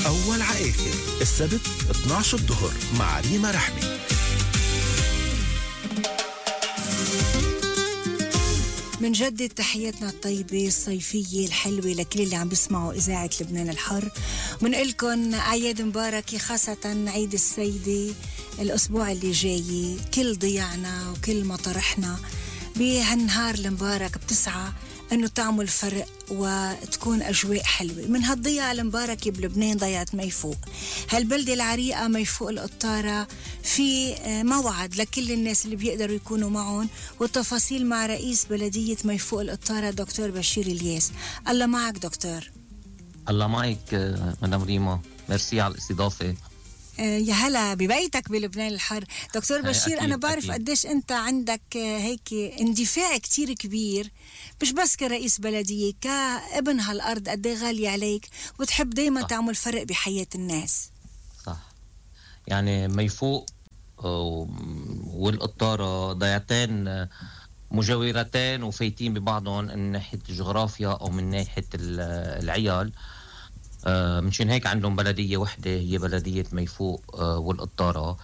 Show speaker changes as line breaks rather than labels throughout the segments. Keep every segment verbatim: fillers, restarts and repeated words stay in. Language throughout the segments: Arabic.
أول على آخر السبت اثني عشر الظهر مع ريما رحمي.
منجدد تحياتنا الطيبة الصيفية الحلوة لكل اللي عم بيسمعوا إذاعة لبنان الحر. منقلكن أعياد مباركة، خاصة عيد السيدة الأسبوع اللي جاي. كل ضيعنا وكل مطرحنا بهالنهار المبارك بتسعى أنه تعمل فرق وتكون أجواء حلوة. من هالضيعة المباركة بلبنان ضيعة ميفوق، هالبلدة العريقة ميفوق القطارة، في موعد لكل الناس اللي بيقدروا يكونوا معهم، والتفاصيل مع رئيس بلدية ميفوق القطارة دكتور بشير الياس. الله معك دكتور.
الله معك مدام ريما، ميرسي على الاستضافة.
يا هلا ببيتك بلبنان الحر. دكتور بشير، أكيد أنا بعرف أكيد. قديش أنت عندك هيك اندفاع كتير كبير، مش بس كرئيس بلدية، كابن هالأرض قد ايه غالية عليك، وتحب دايما صح. تعمل فرق بحياة الناس.
صح، يعني ميفوق والقطارة ضيعتين مجاورتين وفايتين ببعضهم من ناحية الجغرافيا أو من ناحية العيال. آه مشان هيك عندهم بلدية وحدة هي بلدية ميفوق آه والقطارة،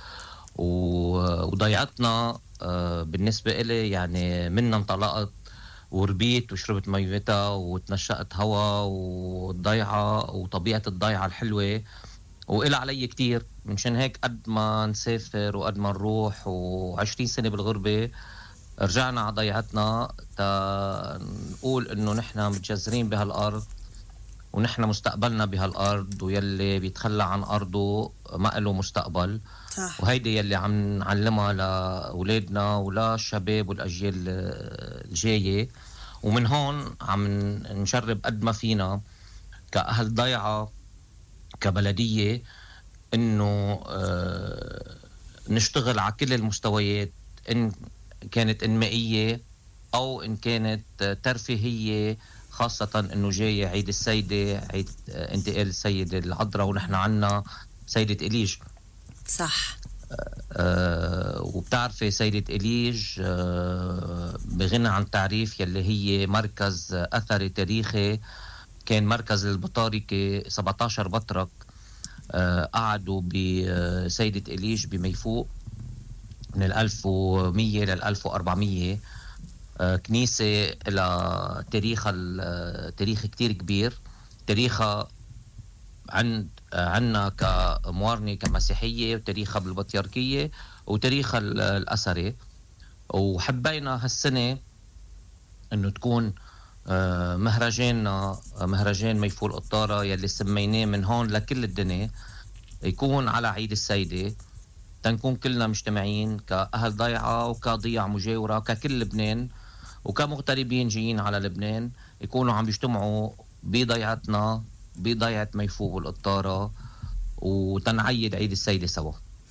وضيعتنا آه بالنسبة إلي يعني منا انطلقت وربيت وشربت ميتها وتنشأت هوا والضيعة وطبيعة الضيعة الحلوة، وإلى علي كتير. مشان هيك قد ما نسافر وقد ما نروح وعشرين سنة بالغربة رجعنا على ضيعتنا تا نقول إنه نحنا متجذرين بهالأرض ونحن مستقبلنا بهالأرض، ويلي بيتخلى عن أرضه ما له مستقبل. صح. وهيدي يلي عم نعلمها لأولادنا ولا الشباب والأجيال الجاية، ومن هون عم نجرب قد ما فينا كأهل ضيعة كبلدية إنه اه نشتغل على كل المستويات، إن كانت إنمائية أو إن كانت ترفيهية، خاصة إنه جاي عيد السيدة، عيد انتقال السيدة العذراء، ونحن عنا سيدة إليج.
صح.
آه وبتعرفي سيدة إليج آه بغنى عن تعريف يلي هي مركز أثري تاريخي، كان مركز للبطاركة. سبعة عشر بطرك آه قعدوا بسيدة إليج بميفوق من الألف ومية للألف وأربعمية. آه كنيسة إلى تاريخها تاريخ كتير كبير، تاريخها عند آه عنا كموارنة كمسيحية، وتاريخها بالبطياركية، وتاريخها الأثري. وحبينا هالسنة إنه تكون آه مهرجاننا مهرجان ميفوق القطارة يلي سميناه من هون لكل الدنيا، يكون على عيد السيدة، تنكون كلنا مجتمعين كأهل ضيعة وكضيعة مجاورة ككل لبنان وكمغتربين جايين على لبنان، يكونوا عم يجتمعوا بضيعتنا بضيعة ميفوق والقطارة وتنعيد عيد السيدة سوا.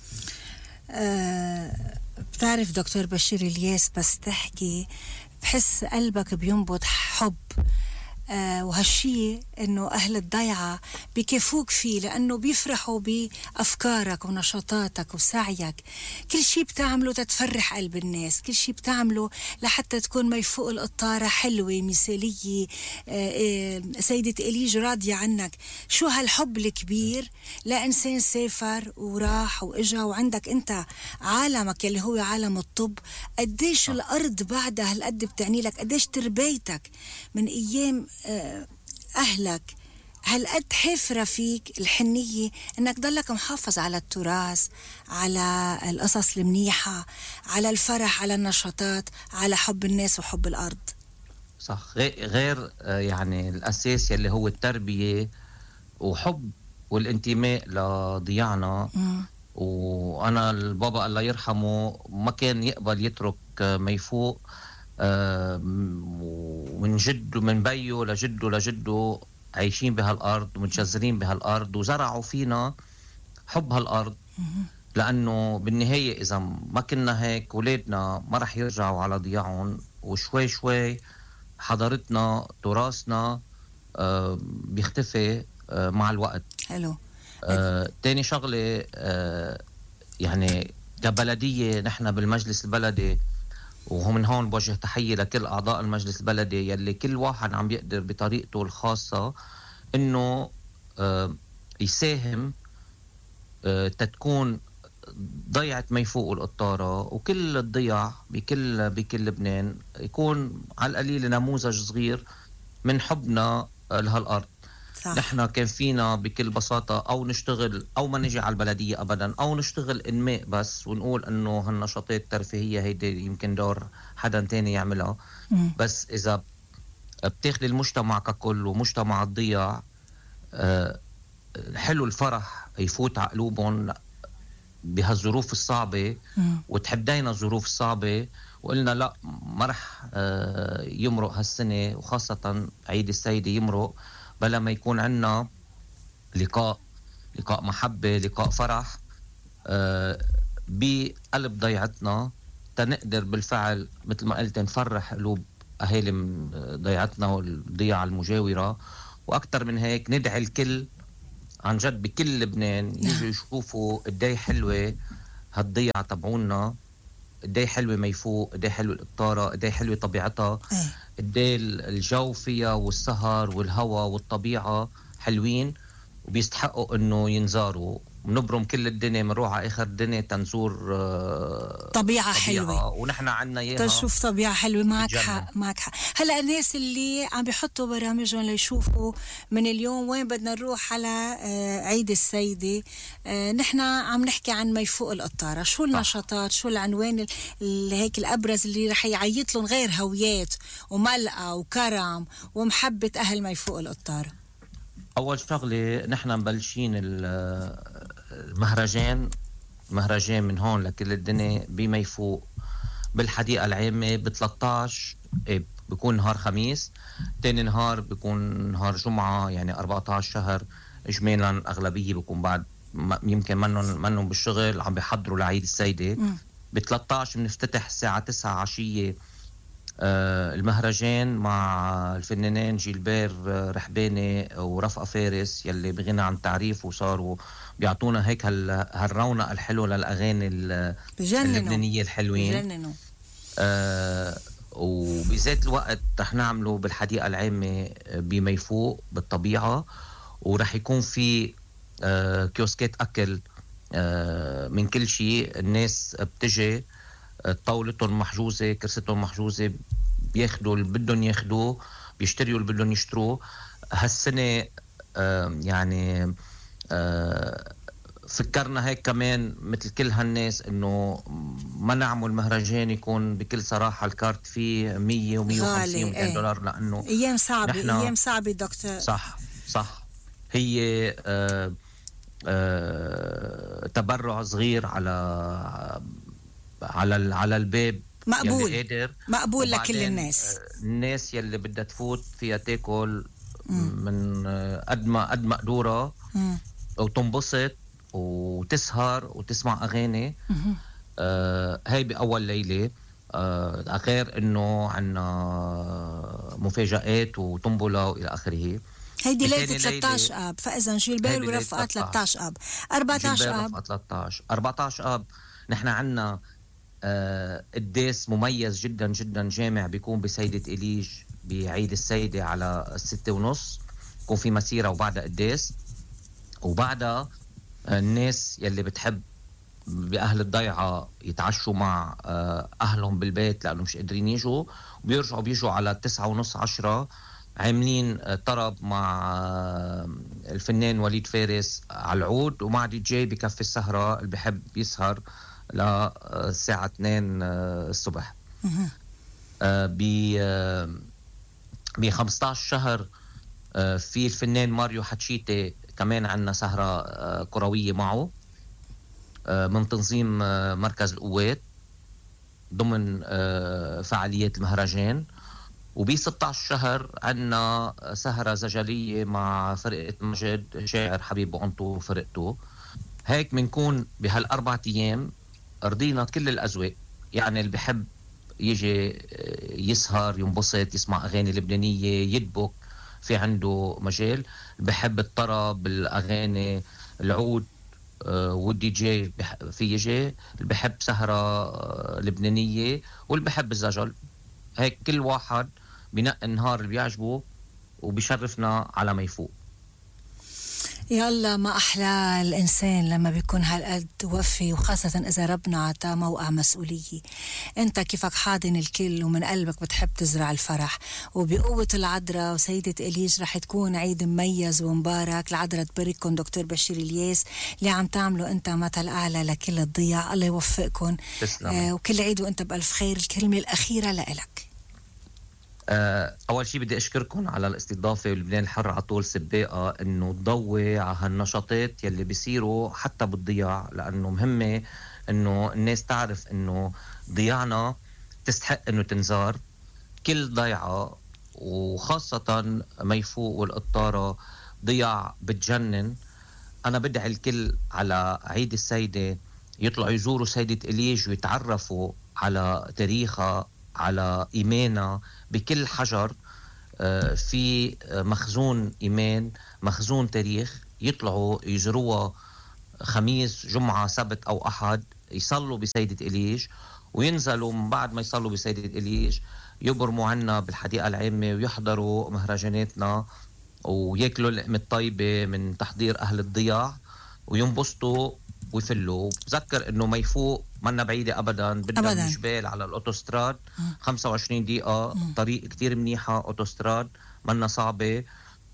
أه بتعرف دكتور بشير الياس، بس تحكي بحس قلبك بينبض حب، آه وهالشي انه اهل الضيعة بكفوك فيه، لانه بيفرحوا بافكارك ونشاطاتك وسعيك. كل شي بتعمله تتفرح قلب الناس، كل شي بتعمله لحتى تكون ميفوق القطارة حلوة مثالية. آه آه سيدة إليج راضية عنك. شو هالحب الكبير لإنسان سافر وراح وإجا، وعندك انت عالمك اللي هو عالم الطب. قديش الارض بعدها هالقد بتعني لك، قديش تربيتك من ايام أهلك، هالقد حفرة فيك الحنية إنك ضلك محافظ على التراث، على القصص المنيحة، على الفرح، على النشاطات، على حب الناس وحب الأرض.
صح. غير يعني الأساس يلي هو التربية وحب والانتماء لضياعنا. م. وأنا البابا الله يرحمه ما كان يقبل يترك ميفوق آه ومن جده من بيه لجده لجده عايشين بهالأرض ومتجذرين بهالأرض، وزرعوا فينا حب هالأرض. لأنه بالنهاية إذا ما كنا هيك ولادنا ما رح يرجعوا على ضياعهم، وشوي شوي حضارتنا تراثنا آه بيختفي آه مع الوقت.
حلو.
آه تاني شغلة آه يعني كبلدية نحن بالمجلس البلدي، ومن هون بوجه تحية لكل أعضاء المجلس البلدي يلي كل واحد عم يقدر بطريقته الخاصة إنه آه يساهم آه تتكون ضيعة ميفوق والقطارة وكل الضياع بكل بكل لبنان يكون على القليل نموذج صغير من حبنا لهالأرض. صح. نحن كان فينا بكل بساطة أو نشتغل أو ما نجي على البلدية أبدا، أو نشتغل إنماء بس ونقول أنه هالنشاطات الترفيهية هيدي يمكن دور حدا تاني يعملها. م. بس إذا بتاخد المجتمع ككل ومجتمع الضياع أه حلو الفرح يفوت على قلوبهم بهالظروف الصعبة، م. وتحدينا الظروف الصعبة وقلنا لا ما رح أه يمرق هالسنة، وخاصة عيد السيدة يمرق بلا ما يكون عنا لقاء لقاء محبة، لقاء فرح أه بقلب ضيعتنا، تنقدر بالفعل مثل ما قلت نفرح قلوب أهالي ضيعتنا والضياع المجاورة. وأكتر من هيك ندعي الكل عن جد بكل لبنان يجوا يشوفوا قدي حلوة هالضيعة تبعونا، قدي حلوة ميفوق، قدي حلوة القطارة، قدي حلوة طبيعتها، قدي الجو فيها والسهر والهواء والطبيعة حلوين وبيستحقوا انه ينزاروا. بنبرم كل الدنيا، بنروح على اخر الدنيا تنزور طبيعة,
طبيعة حلوة،
ونحن عنا اياها
تشوف طبيعة حلوة. معك حق معك حق. هلا الناس اللي عم بيحطوا برامجهم ليشوفوا من اليوم وين بدنا نروح على عيد السيدة، نحن عم نحكي عن ميفوق القطارة. شو النشاطات، شو العنوان اللي هيك الابرز اللي رح يعيط لهم غير هويات وملقى وكرم ومحبة اهل ميفوق القطارة؟
أول شغلة نحن مبلشين المهرجان مهرجان من هون لكل الدنيا بميفوق بالحديقة العامة ب ثلاثة عشر إيه بيكون نهار خميس، تاني نهار بيكون نهار جمعة يعني أربعة عشر شهر. إجمالا أغلبية بيكون بعد يمكن منهم منهم بالشغل عم بيحضروا لعيد السيدة. ب ثلاثة عشر بنفتتح الساعة تسعة عشية آه المهرجان مع الفنانين جيلبير رحباني ورفقة فارس يلي بغنى عن تعريف وصاروا بيعطونا هيك هالرونق الحلو للأغاني اللبنانية الحلوين. بجننوا. آه وبذات الوقت رح نعمله بالحديقة العامة بميفوق بالطبيعة، ورح يكون في آه كيوسكات أكل آه من كل شيء. الناس بتجي طاولتهم محجوزة، كرستهم محجوزة، بياخدوا اللي بدهم ياخدوه، بيشتريوا اللي بدهم يشتروه. هالسنة آه يعني آه فكرنا هيك كمان مثل كل هالناس انه ما نعمل مهرجان يكون بكل صراحة الكارت فيه مية ومية وخمسين ومئتين دولار، لأنه
أيام صعبة أيام صعبة دكتور.
صح صح. هي آه آه تبرع صغير على على على الباب
مقبول
يلي قادر،
مقبول لكل الناس.
الناس يلي بدها تفوت فيها تاكل مم. من قد ما قد مقدورة وتنبسط وتسهر وتسمع أغاني. آه هاي بأول ليلة. آه غير إنه عنا مفاجآت وطنبلة وإلى آخره.
هيدي ليلة ثلاثة عشر آب، فإذا جيلبير ورفقات ثلاثة عشر آب، أربعة عشر آب
ثلاثة عشر أربعة عشر آب. نحن عنا آه قداس مميز جدا جدا جامع بيكون بسيدة إليج بعيد السيدة على الستة ونص، بيكون في مسيرة وبعدها قداس، وبعدها الناس يلي بتحب بأهل الضيعة يتعشوا مع آه أهلهم بالبيت لأنه مش قادرين يجوا، وبيرجعوا بيجوا على تسعة ونص عشرة عاملين آه طرب مع آه الفنان وليد فارس على العود، ومع دي جي بكفي السهرة اللي بحب يسهر للساعة اثنين الصبح. ب خمسة عشر شهر في الفنان ماريو حتشيتي كمان عنا سهرة كروية معه من تنظيم مركز القوات ضمن فعاليات المهرجان. وب ستة عشر شهر عنا سهرة زجلية مع فرقة مجد شاعر حبيب أنطو وفرقته. هيك منكون بهالأربع أيام رضينا كل الأذواق، يعني اللي بحب يجي يسهر ينبسط يسمع أغاني لبنانية يدبك في عنده مجال، اللي بحب الطرب الأغاني العود والدي جي في يجي، اللي بحب سهرة لبنانية، واللي بحب الزجل. هيك كل واحد بنقي النهار اللي بيعجبه وبيشرفنا على ما يفوق.
يا الله ما أحلى الإنسان لما بيكون هالقد وفي، وخاصة إذا ربنا عطاه موقع مسؤولية. أنت كيفك حاضن الكل ومن قلبك بتحب تزرع الفرح، وبقوة العذراء وسيدة إليش رح تكون عيد مميز ومبارك. العذراء تبارككم دكتور بشير الياس اللي عم تعملوا أنت مثل أعلى لكل الضياع. الله يوفقكم آه وكل عيد وأنت بألف خير. الكلمة الأخيرة لإلك.
أه أول شيء بدي أشكركم على الاستضافة ولبنان الحر على طول سباقة إنه تضوي على هالنشاطات يلي بيصيروا حتى بالضياع، لأنه مهمة إنه الناس تعرف إنه ضياعنا تستحق إنه تنزار. كل ضيعة وخاصة ميفوق والقطارة ضياع بتجنن. أنا بدعي الكل على عيد السيدة يطلعوا يزوروا سيدة إليج ويتعرفوا على تاريخها، على إيمانها. بكل حجر في مخزون إيمان، مخزون تاريخ. يطلعوا يزوروها خميس جمعة سبت أو أحد، يصلوا بسيدة إليج، وينزلوا من بعد ما يصلوا بسيدة إليج يبرموا عنا بالحديقة العامة ويحضروا مهرجاناتنا وياكلوا اللقمة الطيبة من تحضير أهل الضياع وينبسطوا ويفلوا. بذكر إنه ميفوق منا بعيدة أبداً، بدنا من جبال على الأوتوستراد خمسة وعشرين دقيقة. م. طريق كتير منيحة، أوتوستراد منا صعبة،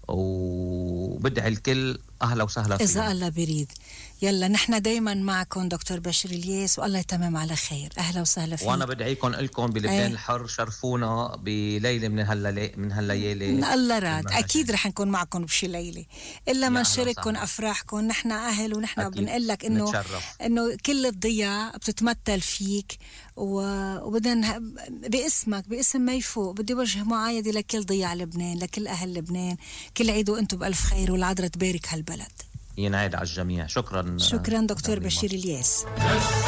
وبدعي الكل أهلا وسهلا فيهم
إذا الله بريد. يلا نحن دايما معكم دكتور بشير الياس، والله يتمم على خير. أهلا وسهلا فيك.
وأنا بدعيكم لكم بلبنان ايه. الحر شرفونا بليلة من هالليالي من هالليالي
الله راد. أكيد رح نكون معكم بشي ليلة إلا ما نشارككم أفراحكم. نحن أهل ونحن بنقول لك إنه إنه كل الضياع بتتمثل فيك، وبدنا باسمك باسم ميفوق بدي وجه معايدة لكل ضياع لبنان، لكل أهل لبنان. كل عيد وأنتم بألف خير، والعذراء تبارك هالبلد.
ينعاد على الجميع. شكرا
شكرا دكتور بشير الياس.